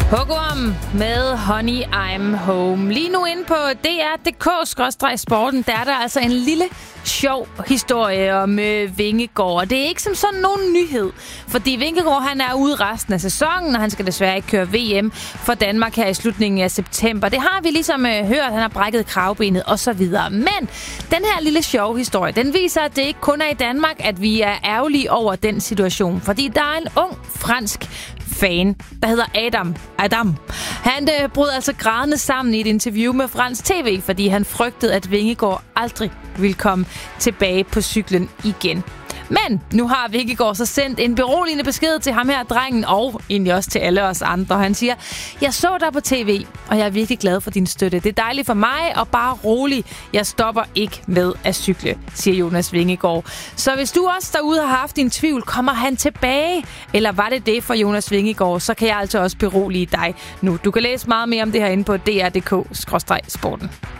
Hugorm med Honey I'm Home. Lige nu inde på dr.dk/sporten, der er der altså en lille sjov historie om Vingegaard. Og det er ikke som sådan nogen nyhed, fordi Vingegaard han er ude resten af sæsonen, og han skal desværre ikke køre VM for Danmark her i slutningen af september. Det har vi ligesom hørt, han har brækket kravbenet og så videre. Men den her lille sjove historie, den viser, at det ikke kun er i Danmark, at vi er ærgerlige over den situation. Fordi der er en ung fransk fan, der hedder Adam. Han brød altså grædende sammen i et interview med Fransk TV, fordi han frygtede, at Vingegaard aldrig ville komme tilbage på cyklen igen. Men nu har Vingegaard så sendt en beroligende besked til ham her, drengen, og egentlig også til alle os andre. Han siger, jeg så dig på tv, og jeg er virkelig glad for din støtte. Det er dejligt for mig, og bare rolig. Jeg stopper ikke med at cykle, siger Jonas Vingegaard. Så hvis du også derude har haft din tvivl, kommer han tilbage? Eller var det for Jonas Vingegaard? Så kan jeg altså også berolige dig nu. Du kan læse meget mere om det her inde på dr.dk/sporten.